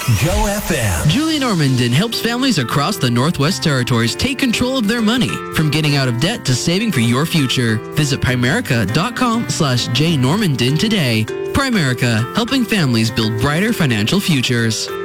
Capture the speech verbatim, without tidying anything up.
Go F M. Julie Normandin helps families across the Northwest Territories take control of their money, from getting out of debt to saving for your future. Visit Primerica.com slash J Normandin today. Primerica, helping families build brighter financial futures.